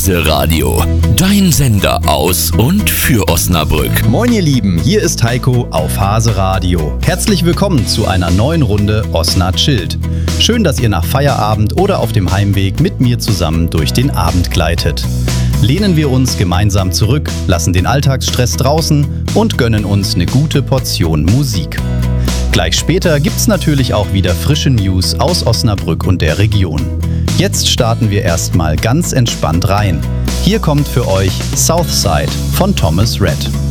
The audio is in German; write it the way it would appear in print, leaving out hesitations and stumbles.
Hase Radio, dein Sender aus und für Osnabrück. Moin ihr Lieben, hier ist Heiko auf Hase Radio. Herzlich willkommen zu einer neuen Runde Osna Chillt. Schön, dass ihr nach Feierabend oder auf dem Heimweg mit mir zusammen durch den Abend gleitet. Lehnen wir uns gemeinsam zurück, lassen den Alltagsstress draußen und gönnen uns eine gute Portion Musik. Gleich später gibt's natürlich auch wieder frische News aus Osnabrück und der Region. Jetzt starten wir erstmal ganz entspannt rein. Hier kommt für euch Southside von Thomas Rhett.